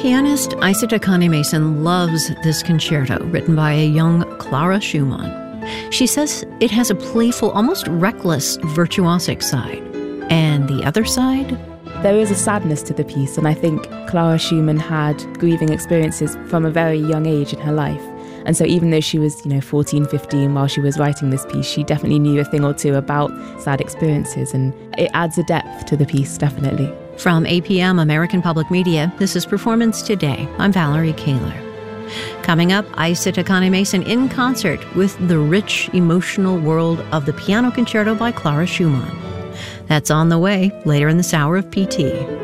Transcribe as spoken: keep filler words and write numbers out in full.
Pianist Isa Takane Mason loves this concerto written by a young Clara Schumann. She says it has a playful, almost reckless, virtuosic side. And the other side? There is a sadness to the piece, and I think Clara Schumann had grieving experiences from a very young age in her life. And so even though she was, you know, fourteen, fifteen while she was writing this piece, she definitely knew a thing or two about sad experiences, and it adds a depth to the piece, definitely. From A P M American Public Media, this is Performance Today. I'm Valerie Kaler. Coming up, Isa Takane Mason in concert with the rich, emotional world of the Piano Concerto by Clara Schumann. That's on the way later in this hour of P T.